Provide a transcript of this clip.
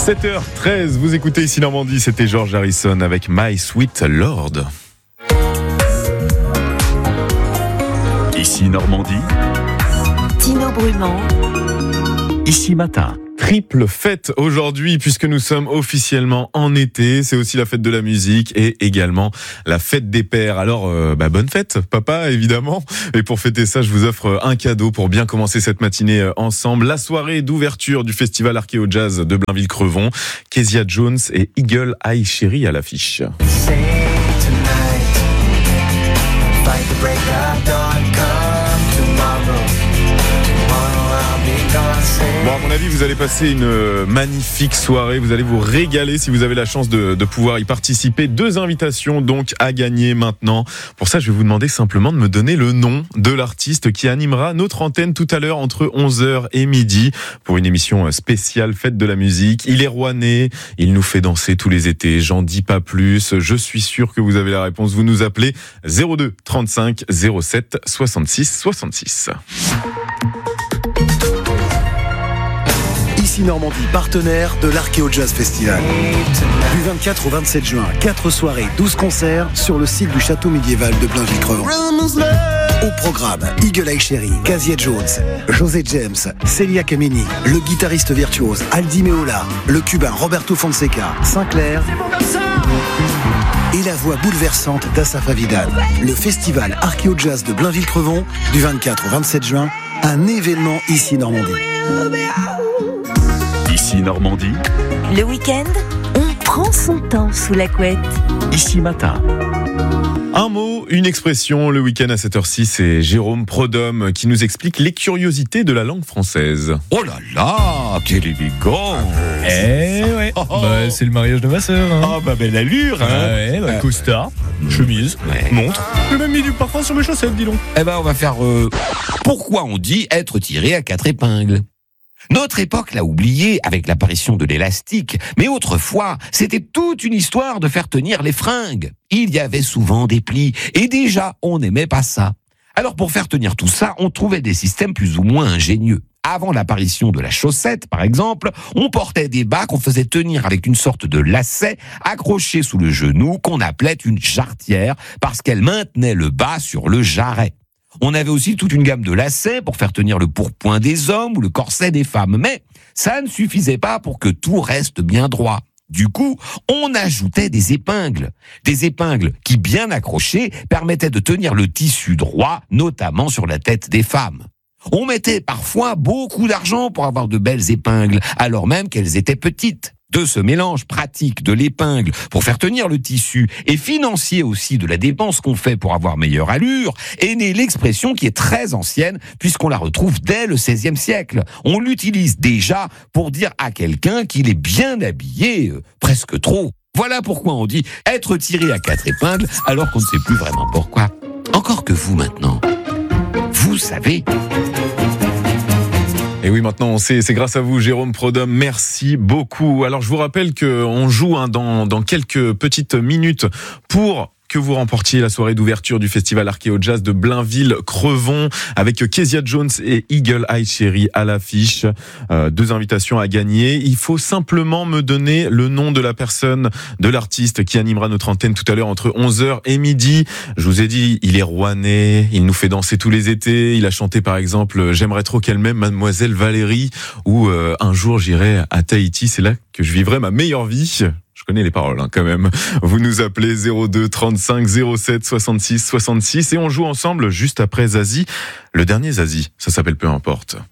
7h13, vous écoutez ici Normandie, c'était George Harrison avec My Sweet Lord. Ici Normandie, Tino Brumand. ici Matin. Triple fête aujourd'hui puisque nous sommes officiellement en été. C'est aussi la fête de la musique et également la fête des pères. Alors, bonne fête, papa, évidemment. Et pour fêter ça, je vous offre un cadeau pour bien commencer cette matinée ensemble. La soirée d'ouverture du festival Archéo Jazz de Blainville-Crevon. Kezia Jones et Eagle Eye Cherry à l'affiche. Bon, à mon avis, vous allez passer une magnifique soirée. Vous allez vous régaler si vous avez la chance de pouvoir y participer. 2 invitations donc à gagner maintenant. Pour ça, je vais vous demander simplement de me donner le nom de l'artiste qui animera notre antenne tout à l'heure entre 11h et midi pour une émission spéciale fête de la musique. Il est rouennais, il nous fait danser tous les étés. J'en dis pas plus. Je suis sûr que vous avez la réponse. Vous nous appelez 02 35 07 66 66. Ici Normandie, partenaire de l'Archéo Jazz Festival. Du 24 au 27 juin, 4 soirées, 12 concerts sur le site du château médiéval de Blainville-Crevon. Au programme, Eagle Eye Cherry, Kezia Jones, José James, Celia Kameni, le guitariste virtuose Aldi Meola, le cubain Roberto Fonseca, Sinclair et la voix bouleversante d'Asaf Avidan. Le festival Archéo Jazz de Blainville-Crevon, du 24 au 27 juin, un événement ici Normandie. Ici Normandie, Le week-end, on prend son temps sous la couette. ici Matin. Un mot, une expression, le week-end à 7h06, c'est Jérôme Prodhomme qui nous explique les curiosités de la langue française. Oh là là, quel élégant. Ouais. C'est le mariage de ma sœur. Ah belle allure, hein. Costard, chemise, Ouais. montre. J'ai même mis du parfum sur mes chaussettes, dis donc. Eh ben on va faire pourquoi on dit être tiré à 4 épingles. Notre époque l'a oublié avec l'apparition de l'élastique, mais autrefois, c'était toute une histoire de faire tenir les fringues. Il y avait souvent des plis, et déjà, on n'aimait pas ça. Alors pour faire tenir tout ça, on trouvait des systèmes plus ou moins ingénieux. Avant l'apparition de la chaussette, par exemple, on portait des bas qu'on faisait tenir avec une sorte de lacet accroché sous le genou qu'on appelait une jarretière, parce qu'elle maintenait le bas sur le jarret. On avait aussi toute une gamme de lacets pour faire tenir le pourpoint des hommes ou le corset des femmes. Mais ça ne suffisait pas pour que tout reste bien droit. Du coup, on ajoutait des épingles. Des épingles qui, bien accrochées, permettaient de tenir le tissu droit, notamment sur la tête des femmes. On mettait parfois beaucoup d'argent pour avoir de belles épingles, alors même qu'elles étaient petites. De ce mélange pratique de l'épingle pour faire tenir le tissu et financier aussi de la dépense qu'on fait pour avoir meilleure allure, est née l'expression qui est très ancienne puisqu'on la retrouve dès le XVIe siècle. On l'utilise déjà pour dire à quelqu'un qu'il est bien habillé, presque trop. Voilà pourquoi on dit être tiré à 4 épingles alors qu'on ne sait plus vraiment pourquoi. Encore que vous maintenant, vous savez. Et oui, maintenant on sait, c'est grâce à vous Jérôme Prodhomme, merci beaucoup. Alors je vous rappelle qu'on joue dans quelques petites minutes pour que vous remportiez la soirée d'ouverture du festival Archéo Jazz de Blainville-Crevon avec Kezia Jones et Eagle Eye Cherry à l'affiche. 2 invitations à gagner. Il faut simplement me donner le nom de la personne, de l'artiste qui animera notre antenne tout à l'heure entre 11h et midi. Je vous ai dit, il est rouennais, il nous fait danser tous les étés. Il a chanté par exemple « J'aimerais trop qu'elle m'aime, Mademoiselle Valérie » ou « Un jour j'irai à Tahiti, c'est là que je vivrai ma meilleure vie ». Je connais les paroles quand même. Vous nous appelez 02 35 07 66 66 et on joue ensemble juste après Zazie. Le dernier Zazie, ça s'appelle Peu importe.